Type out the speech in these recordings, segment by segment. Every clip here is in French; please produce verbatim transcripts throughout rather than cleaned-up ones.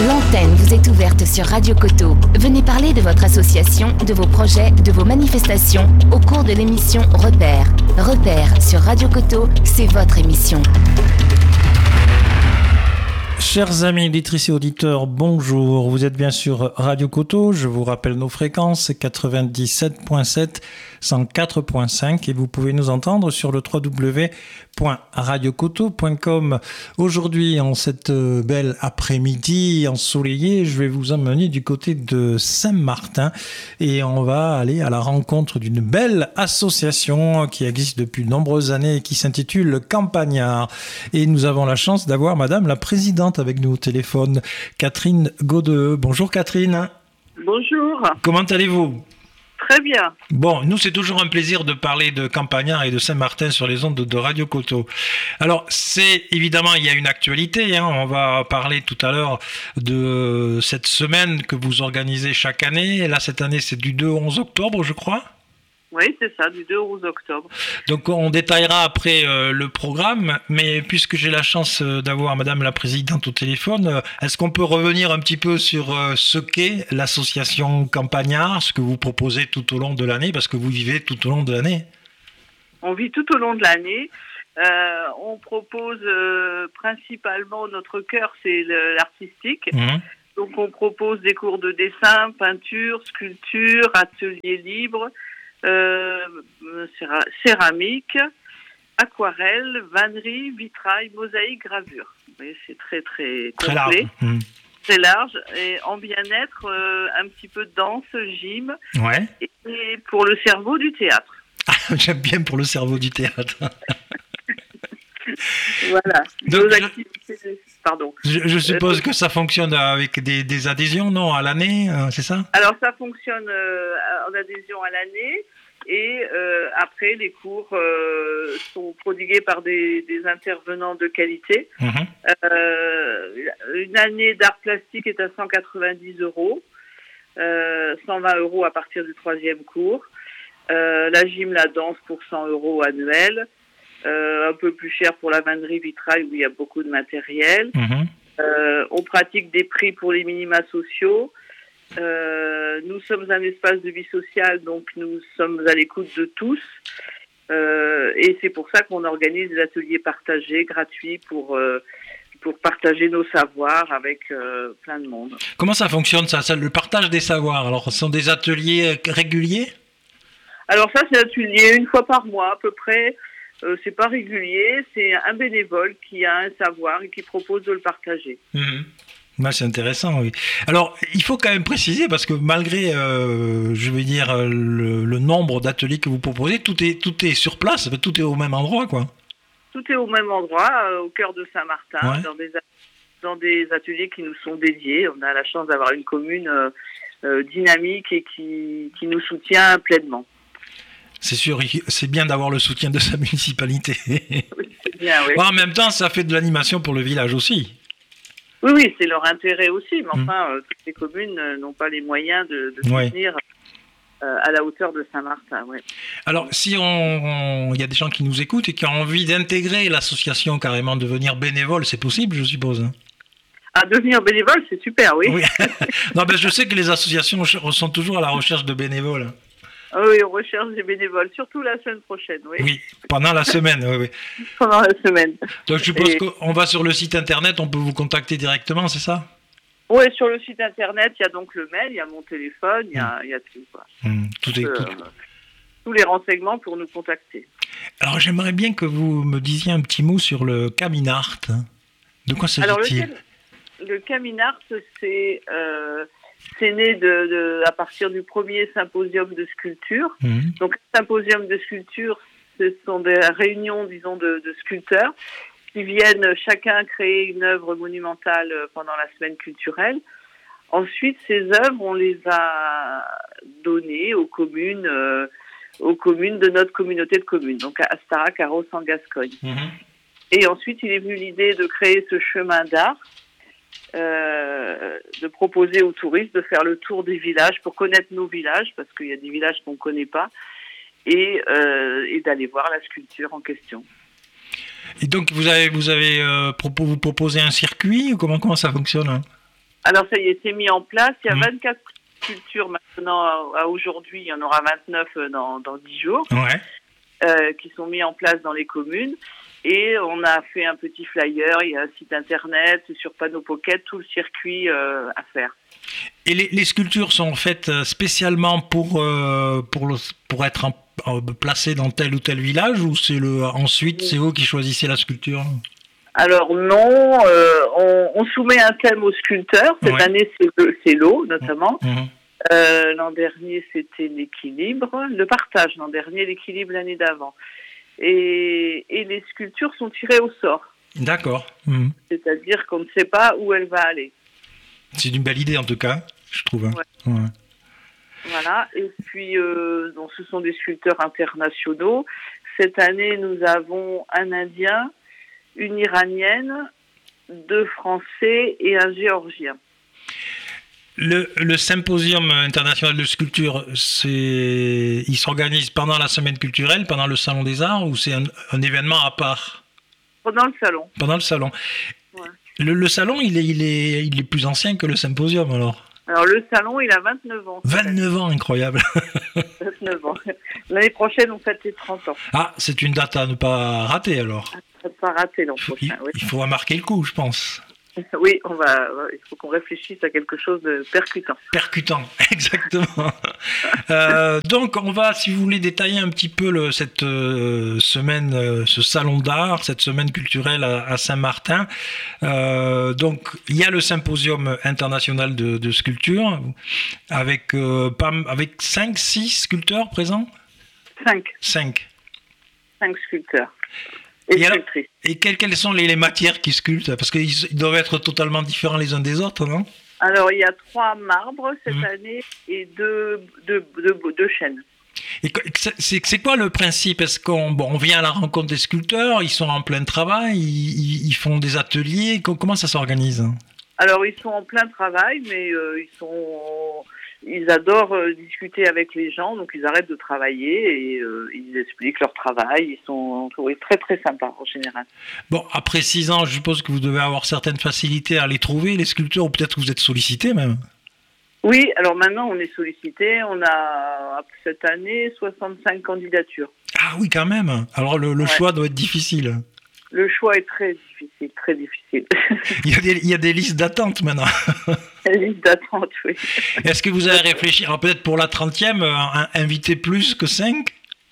L'antenne vous est ouverte sur Radio Coteau. Venez parler de votre association, de vos projets, de vos manifestations au cours de l'émission Repères. Repères sur Radio Coteau, c'est votre émission. Chers amis éditrices et auditeurs, bonjour. Vous êtes bien sur Radio Coteau. Je vous rappelle nos fréquences quatre-vingt-dix-sept virgule sept, cent quatre virgule cinq et vous pouvez nous entendre sur le w w w point radio coteau point com. Aujourd'hui, en cette belle après-midi ensoleillée, je vais vous emmener du côté de Saint-Martin et on va aller à la rencontre d'une belle association qui existe depuis de nombreuses années et qui s'intitule Campagnard. Et nous avons la chance d'avoir Madame la Présidente avec nous au téléphone, Catherine Godeheu. Bonjour Catherine. Bonjour. Comment allez-vous ? Très bien. Bon, nous, c'est toujours un plaisir de parler de Campagnard et de Saint-Martin sur les ondes de Radio Coteau. Alors, c'est évidemment, il y a une actualité. Hein, on va parler tout à l'heure de cette semaine que vous organisez chaque année. Là, cette année, c'est du deux au onze octobre, je crois. Oui, c'est ça, du deux au onze octobre. Donc, on détaillera après euh, le programme, mais puisque j'ai la chance d'avoir Madame la Présidente au téléphone, euh, est-ce qu'on peut revenir un petit peu sur euh, ce qu'est l'association Campagnard, ce que vous proposez tout au long de l'année, parce que vous vivez tout au long de l'année ? On vit tout au long de l'année. Euh, on propose euh, principalement, notre cœur, c'est le, l'artistique. Mmh. Donc, on propose des cours de dessin, peinture, sculpture, ateliers libres, Euh, céramique, aquarelle, vannerie, vitrail, mosaïque, gravure. Vous voyez, c'est très très très complet, large. Mmh. très large. Et en bien-être, euh, un petit peu de danse, gym. Ouais. Et, et pour le cerveau, du théâtre. J'aime bien pour le cerveau du théâtre. Voilà. Donc, Nos je... activités. Pardon. Je, je suppose euh, que ça fonctionne avec des, des adhésions, non, à l'année, euh, c'est ça ? Alors, ça fonctionne euh, en adhésion à l'année. Et euh, après, les cours euh, sont prodigués par des, des intervenants de qualité. Mmh. Euh, une année d'art plastique est à cent quatre-vingt-dix euros, euh, cent vingt euros à partir du troisième cours. Euh, la gym, la danse pour cent euros annuel. Euh, un peu plus cher pour la vannerie vitrail où il y a beaucoup de matériel. Mmh. Euh, on pratique des prix pour les minima sociaux. Euh, nous sommes un espace de vie sociale, donc nous sommes à l'écoute de tous. Euh, et c'est pour ça qu'on organise des ateliers partagés, gratuits, pour, euh, pour partager nos savoirs avec euh, plein de monde. Comment ça fonctionne, ça, ça, le partage des savoirs ? Alors, ce sont des ateliers réguliers ? Alors ça, c'est un atelier une fois par mois à peu près. Euh, c'est pas régulier, c'est un bénévole qui a un savoir et qui propose de le partager. Mmh. Ouais, c'est intéressant, oui. Alors, il faut quand même préciser, parce que malgré, euh, je veux dire, le, le nombre d'ateliers que vous proposez, tout est, tout est sur place, tout est au même endroit, quoi. Tout est au même endroit, euh, au cœur de Saint-Martin, ouais. dans, des, dans des ateliers qui nous sont dédiés. On a la chance d'avoir une commune euh, euh, dynamique et qui, qui nous soutient pleinement. C'est sûr, c'est bien d'avoir le soutien de sa municipalité. Oui, c'est bien, oui. Bon, en même temps, ça fait de l'animation pour le village aussi. Oui, oui, c'est leur intérêt aussi, mais enfin, mmh. euh, toutes les communes euh, n'ont pas les moyens de, de soutenir ouais. euh, à la hauteur de Saint-Martin. Ouais. Alors, si on, il y a des gens qui nous écoutent et qui ont envie d'intégrer l'association, carrément devenir bénévole, c'est possible, je suppose. Ah, devenir bénévole, c'est super, oui. oui. Non, ben, je sais que les associations sont toujours à la recherche de bénévoles. Oui, on recherche des bénévoles, surtout la semaine prochaine, oui. Oui, pendant la semaine, oui, oui. Pendant la semaine. Donc, je suppose Et... qu'on va sur le site internet, on peut vous contacter directement, c'est ça ? Oui, sur le site internet, il y a donc le mail, il y a mon téléphone, il y a, mmh. il y a tout, quoi. Mmh, tout est, euh, tout... tous les renseignements pour nous contacter. Alors, j'aimerais bien que vous me disiez un petit mot sur le Caminart. De quoi s'agit-il ? Alors, le, le Caminart, c'est... Euh, C'est né de, de, à partir du premier symposium de sculpture. Mmh. Donc, symposium de sculpture, ce sont des réunions, disons, de, de sculpteurs qui viennent chacun créer une œuvre monumentale pendant la semaine culturelle. Ensuite, ces œuvres, on les a données aux communes, euh, aux communes de notre communauté de communes, donc à Astarac, à Ros en Gascogne. Mmh. Et ensuite, il est venu l'idée de créer ce chemin d'art. Euh, de proposer aux touristes de faire le tour des villages pour connaître nos villages, parce qu'il y a des villages qu'on ne connaît pas, et, euh, et d'aller voir la sculpture en question. Et donc, vous avez, vous avez euh, propos, vous proposez un circuit ou comment, comment ça fonctionne hein Alors ça y est, c'est mis en place. Il y a Mmh. vingt-quatre sculptures maintenant à aujourd'hui. Il y en aura vingt-neuf dans, dans dix jours Ouais. euh, qui sont mis en place dans les communes. Et on a fait un petit flyer. Il y a un site internet sur Panneau Pocket, tout le circuit euh, à faire. Et les, les sculptures sont faites spécialement pour, euh, pour, le, pour être en, en, placées dans tel ou tel village, ou c'est le, ensuite c'est vous qui choisissez la sculpture? Alors non, euh, on, on soumet un thème aux sculpteurs. Cette Ouais. année, c'est, le, c'est l'eau, notamment. Mmh. Euh, l'an dernier, c'était l'équilibre. Le partage, l'an dernier, l'équilibre l'année d'avant. Et, et les sculptures sont tirées au sort. D'accord. Mmh. C'est-à-dire qu'on ne sait pas où elle va aller. C'est une belle idée en tout cas, je trouve. Ouais. Ouais. Voilà. Et puis, euh, donc, ce sont des sculpteurs internationaux. Cette année, nous avons un Indien, une Iranienne, deux Français et un Géorgien. Le, le symposium international de sculpture, c'est, il s'organise pendant la semaine culturelle, pendant le Salon des Arts, ou c'est un, un événement à part? Pendant le salon. Pendant le salon. Ouais. Le, le salon, il est, il, est, il est plus ancien que le symposium alors? Alors, le salon, il a vingt-neuf ans. vingt-neuf ans, incroyable. vingt-neuf ans. L'année prochaine, on fête les trente ans. Ah, c'est une date à ne pas rater alors. On ne peut pas rater l'an Il, prochain, oui. il faudra marquer le coup, je pense. Oui, on va, il faut qu'on réfléchisse à quelque chose de percutant. Percutant, exactement. euh, donc, on va, si vous voulez, détailler un petit peu le, cette euh, semaine, euh, ce salon d'art, cette semaine culturelle à, à Saint-Martin. Euh, donc, il y a le symposium international de, de sculpture avec, euh, pas, avec cinq, six sculpteurs présents. Cinq. Cinq. Cinq sculpteurs. Et, et, alors, sculptrices. et quelles, quelles sont les, les matières qui sculptent? Parce qu'ils ils doivent être totalement différents les uns des autres, non? Alors, il y a trois marbres cette Mmh. année et deux, deux, deux, deux chênes. Et c'est, c'est quoi le principe? Est-ce qu'on bon, on vient à la rencontre des sculpteurs, ils sont en plein travail, ils, ils font des ateliers, comment ça s'organise? Alors, ils sont en plein travail, mais euh, ils sont, ils adorent euh, discuter avec les gens, donc ils arrêtent de travailler et euh, ils expliquent leur travail. Ils sont oui, très très sympas en général. Bon, après six ans, je suppose que vous devez avoir certaines facilités à les trouver, les sculpteurs, ou peut-être que vous êtes sollicité même. Oui, alors maintenant on est sollicité. On a cette année soixante-cinq candidatures. Ah oui, quand même. Alors le, le Ouais. choix doit être difficile. Le choix est très difficile, très difficile. Il y a des, il y a des listes d'attente maintenant. La liste d'attente, oui. Est-ce que vous allez réfléchir, alors peut-être pour la trentième, euh, inviter plus que cinq?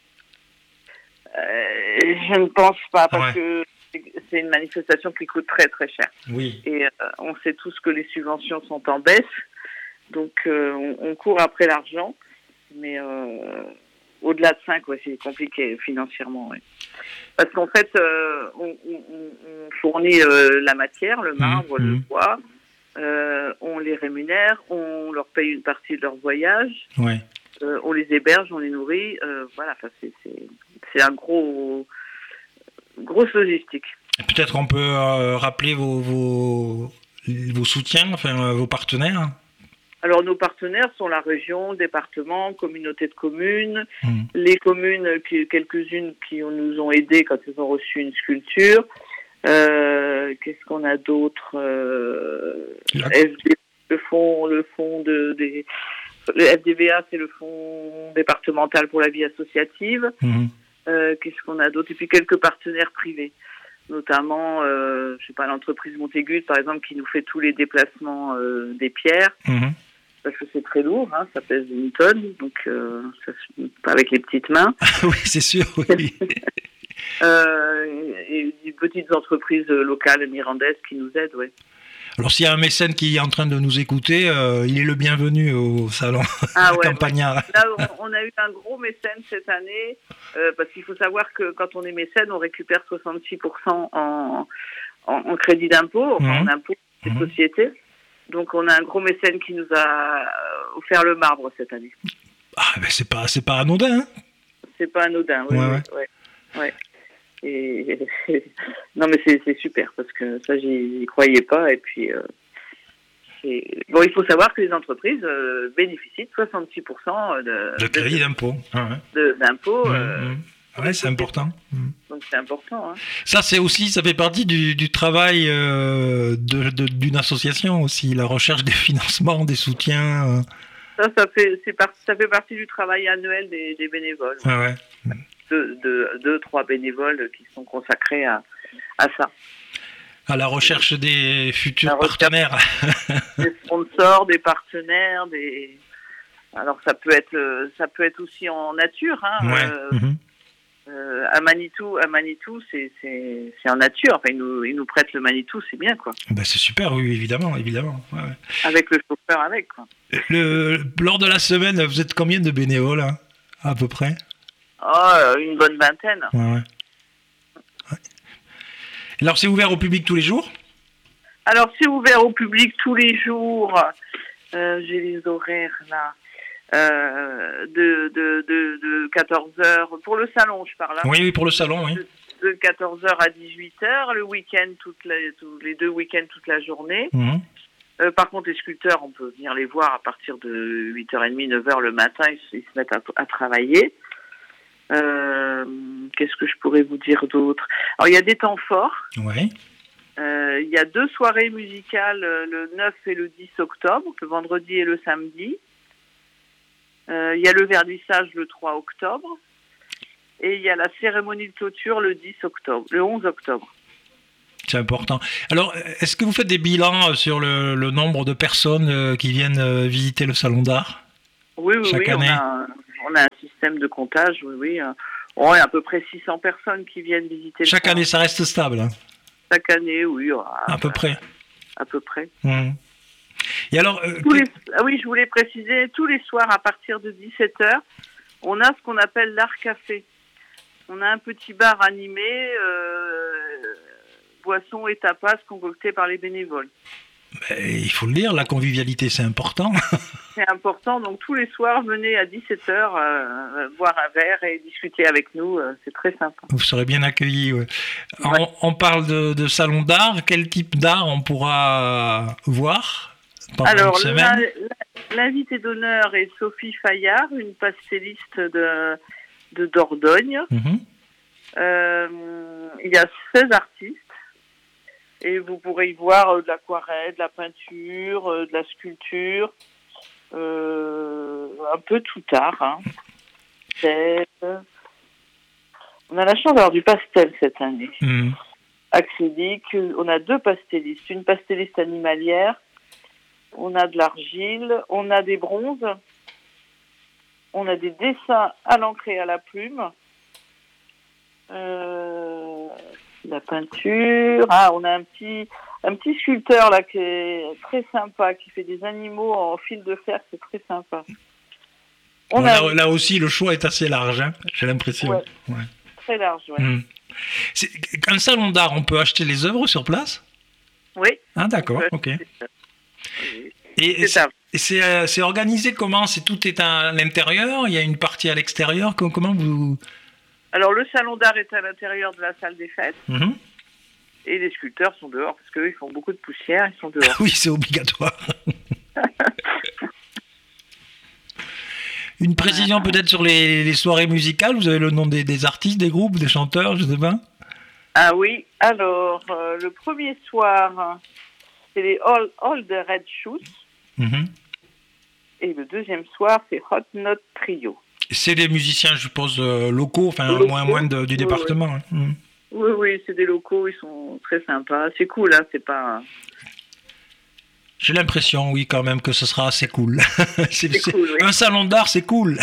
Euh, je ne pense pas, parce Ouais. que c'est une manifestation qui coûte très très cher. Oui. Et euh, on sait tous que les subventions sont en baisse, donc euh, on, on court après l'argent, mais euh, au-delà de cinq, ouais, c'est compliqué financièrement. Ouais. Parce qu'en fait, euh, on, on, on fournit euh, la matière, le marbre, Mmh, le mmh. bois, euh, on les rémunère, on leur paye une partie de leur voyage, Ouais. euh, on les héberge, on les nourrit, euh, voilà, c'est, c'est, c'est un gros, grosse logistique. Et peut-être on peut euh, rappeler vos, vos, vos soutiens, enfin euh, vos partenaires. Alors, nos partenaires sont la région, le département, communauté de communes, Mmh. les communes, qui, quelques-unes qui ont- nous ont aidés quand ils ont reçu une sculpture. Euh, qu'est-ce qu'on a d'autre euh, La- F D, le fonds, le fonds de, des, le F D V A, c'est le fonds départemental pour la vie associative. Mmh. Euh, qu'est-ce qu'on a d'autre? Et puis quelques partenaires privés, notamment, euh, je sais pas, l'entreprise Montaigu, par exemple, qui nous fait tous les déplacements euh, des pierres. Mmh. Parce que c'est très lourd, hein, ça pèse une tonne, donc euh, ça, se- pas avec les petites mains. Oui, c'est sûr, oui. Euh, et des petites entreprises locales mirandaises qui nous aident, ouais. Alors s'il y a un mécène qui est en train de nous écouter, euh, il est le bienvenu au salon Ah ouais. Campagnard. Là, on, on a eu un gros mécène cette année, euh, parce qu'il faut savoir que quand on est mécène, on récupère soixante-six pour cent en, en, en crédit d'impôt, enfin Mmh. en impôt des Mmh. sociétés. Donc on a un gros mécène qui nous a euh, offert le marbre cette année. Ah ben c'est pas c'est pas anodin. Hein. C'est pas anodin, oui. Ouais, oui, ouais. ouais. Ouais. Et non, mais c'est, c'est super parce que ça, j'y, j'y croyais pas. Et puis, euh, c'est... bon, il faut savoir que les entreprises euh, bénéficient de soixante-six pour cent de, De crédit d'impôt. Ah, ouais. de, d'impôts Mmh, euh, mmh. Ouais, c'est important. Donc c'est important. Hein. Ça, c'est aussi, ça fait partie du, du travail euh, de, de, d'une association aussi, la recherche des financements, des soutiens. Euh. Ça, ça fait, c'est par, ça fait partie du travail annuel des, des bénévoles. Ah ouais. Deux, deux, deux, trois bénévoles qui sont consacrés à, à ça. À la recherche des futurs recherche partenaires. Des sponsors, des partenaires, des. Alors ça peut être, ça peut être aussi en nature. Hein, ouais. euh, mm-hmm. euh, à Manitou, à Manitou, c'est, c'est, c'est en nature. Enfin, ils nous, ils nous prêtent le Manitou, c'est bien quoi. Ben, c'est super, oui, évidemment, évidemment. Ouais, ouais. Avec le chauffeur, avec quoi. Le, lors de la semaine, vous êtes combien de bénévoles, hein, à peu près? Oh, une bonne vingtaine. Ouais, ouais. ouais. Alors, c'est ouvert au public tous les jours? Alors, c'est ouvert au public tous les jours. Euh, j'ai les horaires là. Euh, de, de, de, de quatorze heures. Pour le salon, je parle. Hein. Oui, oui, pour le salon, oui. De, de quatorze heures à dix-huit heures. Le week-end, toute la, tous les deux week-ends, toute la journée. Mmh. Euh, par contre, les sculpteurs, on peut venir les voir à partir de huit heures trente, neuf heures le matin. Ils, ils se mettent à, à travailler. Euh, qu'est-ce que je pourrais vous dire d'autre? Alors, il y a des temps forts. Oui. Euh, il y a deux soirées musicales, le neuf et le dix octobre, le vendredi et le samedi. Euh, il y a le vernissage le trois octobre. Et il y a la cérémonie de clôture le dix octobre, le onze octobre. C'est important. Alors, est-ce que vous faites des bilans sur le, le nombre de personnes qui viennent visiter le salon d'art? Oui, oui, chaque oui. année. On a, on a un système de comptage, oui, oui. On a à peu près six cents personnes qui viennent visiter. Chaque le année, ça reste stable. Hein. Chaque année, oui. À, à peu près. À peu près. Mmh. Et alors, euh, tous les, ah oui, je voulais préciser, tous les soirs à partir de dix-sept heures, on a ce qu'on appelle l'art café. On a un petit bar animé, euh, boissons et tapas concoctés par les bénévoles. Mais il faut le dire, la convivialité, c'est important. C'est important, donc tous les soirs, venez à dix-sept heures euh, boire un verre et discuter avec nous, euh, c'est très sympa. Vous serez bien accueillis. Ouais. Ouais. On, on parle de, de salon d'art, quel type d'art on pourra voir pendant Alors, une semaine? la, l'invité d'honneur est Sophie Fayard, une pastelliste de, de Dordogne. Mm-hmm. Euh, il y a seize artistes. Et vous pourrez y voir euh, de l'aquarelle, de la peinture, euh, de la sculpture, euh, un peu tout art. Hein. C'est... On a la chance d'avoir du pastel cette année. Mmh. Acrylique, on a deux pastellistes. Une pastelliste animalière, on a de l'argile, on a des bronzes, on a des dessins à l'encre et à la plume. Euh... La peinture. Ah, on a un petit, un petit sculpteur là qui est très sympa, qui fait des animaux en fil de fer, c'est très sympa. On bon, a... là, là aussi, le choix est assez large, hein, j'ai l'impression. Ouais. Ouais. Très large, oui. Mmh. C'est... Un salon d'art, on peut acheter les œuvres sur place? Oui. Ah, d'accord, ok. Oui. Et c'est, et c'est, euh, c'est organisé comment? C'est, tout est à l'intérieur? Il y a une partie à l'extérieur? Comment vous... Alors, le salon d'art est à l'intérieur de la salle des fêtes. Mmh. Et les sculpteurs sont dehors, parce qu'eux, ils font beaucoup de poussière, ils sont dehors. Oui, c'est obligatoire. Une précision peut-être sur les, les soirées musicales. Vous avez le nom des, des artistes, des groupes, des chanteurs, je ne sais pas. Ah oui, alors, euh, le premier soir, c'est les All, All the Red Shoes. Mmh. Et le deuxième soir, c'est Hot Note Trio. C'est des musiciens, je suppose, euh, locaux, enfin, locaux. moins, moins de, du oui, département. Oui. Hein. oui, oui, c'est des locaux, ils sont très sympas. C'est cool, hein, c'est pas... J'ai l'impression, oui, quand même, que ce sera assez cool. c'est, c'est c'est... cool, oui. Un salon d'art, c'est cool.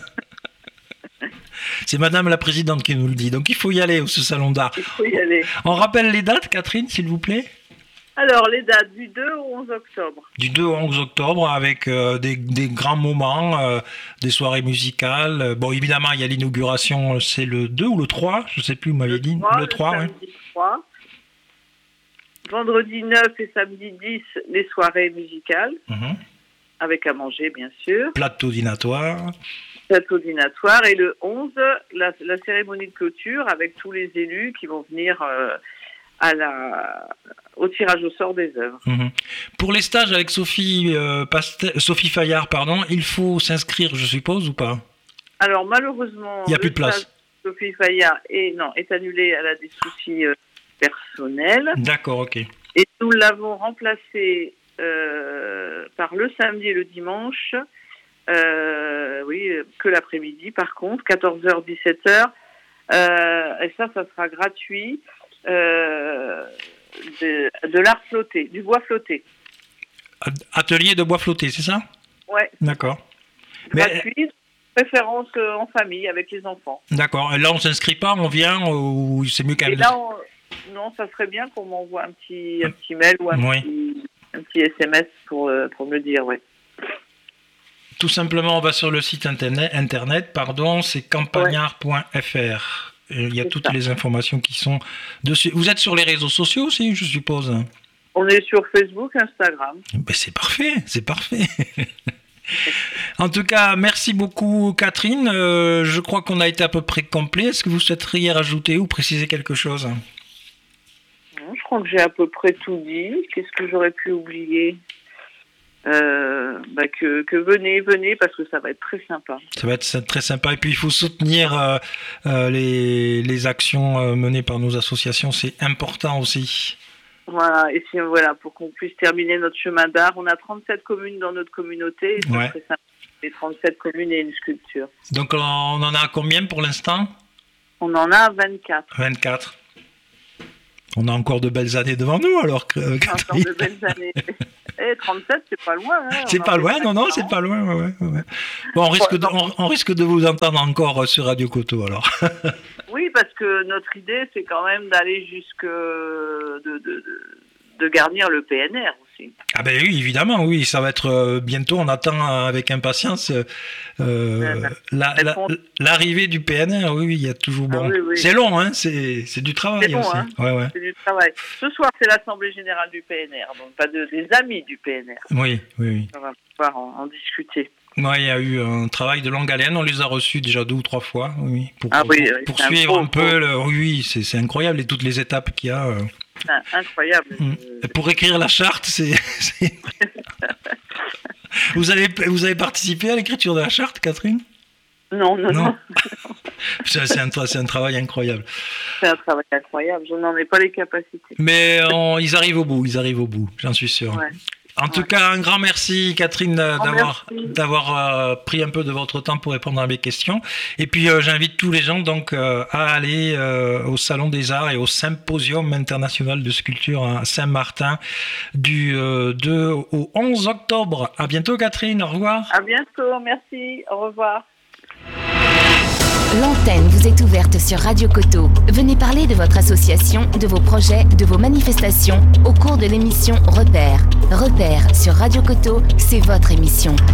C'est Madame la Présidente qui nous le dit, donc il faut y aller, ce salon d'art. Il faut y aller. On rappelle les dates, Catherine, s'il vous plaît? Alors, les dates du deux au onze octobre. Du deux au onze octobre, avec euh, des, des grands moments, euh, des soirées musicales. Bon, évidemment, il y a l'inauguration, c'est le deux ou le trois, je ne sais plus, vous m'aviez dit. trois, le trois, le oui. Samedi trois. Vendredi neuf et samedi dix, les soirées musicales, mmh. avec à manger, bien sûr. Plateau dînatoire. Plateau dînatoire. Et le onze, la, la cérémonie de clôture, avec tous les élus qui vont venir... Euh, À la, au tirage au sort des œuvres. Mmh. Pour les stages avec Sophie, euh, Pastel, Sophie Fayard, pardon, il faut s'inscrire, je suppose, ou pas? Alors malheureusement, il n'y a plus de place. Stage, Sophie Fayard est, non, est annulée, elle a des soucis euh, personnels. D'accord, ok. Et nous l'avons remplacée euh, par le samedi et le dimanche, euh, oui, que l'après-midi par contre, quatorze heures dix-sept heures. Euh, et ça, ça sera gratuit, euh, de, de l'art flotté, du bois flotté. Atelier de bois flotté, c'est ça? Ouais. D'accord. Gratuit, mais... préférence en famille, avec les enfants. D'accord. Et là, on ne s'inscrit pas, on vient, ou c'est mieux qu'elle... Et là, on... non, ça serait bien qu'on m'envoie un petit, un petit mail ou un, oui. petit, un petit S M S pour, pour me le dire, oui. Tout simplement, on va sur le site internet, internet pardon, c'est campagnard point f r. Ouais. Il y a c'est toutes ça. Les informations qui sont dessus. Vous êtes sur les réseaux sociaux aussi, je suppose? On est sur Facebook, Instagram. Ben c'est parfait, c'est parfait. En tout cas, merci beaucoup Catherine. Euh, je crois qu'on a été à peu près complet. Est-ce que vous souhaiteriez rajouter ou préciser quelque chose? Non, je crois que j'ai à peu près tout dit. Qu'est-ce que j'aurais pu oublier? Euh, bah que, que venez, venez, parce que ça va être très sympa. Ça va être très sympa. Et puis, il faut soutenir euh, euh, les, les actions euh, menées par nos associations. C'est important aussi. Voilà, et si, voilà, pour qu'on puisse terminer notre chemin d'art. On a trente-sept communes dans notre communauté. Et c'est ouais. très sympa. Les trente-sept communes et une sculpture. Donc, on en a combien pour l'instant? On en a vingt-quatre. vingt-quatre. On a encore de belles années devant nous, alors que euh, encore de belles années. Et trente-sept, c'est pas loin. Hein, c'est pas loin, non, non, c'est pas loin. Ouais, ouais. Bon, on risque, de, on, on risque de vous entendre encore sur Radio Coteau, alors. Oui, parce que notre idée, c'est quand même d'aller jusque de, de, de, de garnir le P N R aussi. Ah ben oui, évidemment, oui, ça va être euh, bientôt. On attend avec impatience euh, la, la, l'arrivée du P N R. Oui, oui, il y a toujours bon. Ah, oui, oui. C'est long, hein. C'est, c'est du travail c'est bon, aussi. Hein. Ouais, ouais. C'est du travail. Ce soir, c'est l'Assemblée générale du P N R, donc pas de, des amis du P N R. Oui, oui, oui. On va pouvoir en, en discuter. Ouais, il y a eu un travail de longue haleine. On les a reçus déjà deux ou trois fois, oui, pour, ah, pour, oui, pour, oui, pour suivre un, un peu. Le, oui, c'est, c'est incroyable et toutes les étapes qu'il y a. Euh... Ah, incroyable. Mmh. Pour écrire la charte, c'est. c'est... vous avez vous avez participé à l'écriture de la charte, Catherine? Non, non, non. non. c'est, c'est, un, c'est un travail incroyable. C'est un travail incroyable. Je n'en ai pas les capacités. Mais on, ils arrivent au bout. Ils arrivent au bout. J'en suis sûr. Ouais. En tout ouais. cas, un grand merci, Catherine, d'avoir, d'avoir euh, pris un peu de votre temps pour répondre à mes questions. Et puis, euh, j'invite tous les gens donc euh, à aller euh, au Salon des Arts et au Symposium international de sculpture à Saint-Martin du euh, deux au onze octobre. À bientôt, Catherine. Au revoir. À bientôt. Merci. Au revoir. L'antenne vous est ouverte sur Radio Coteau. Venez parler de votre association, de vos projets, de vos manifestations au cours de l'émission Repère. Repère sur Radio Coteau, c'est votre émission.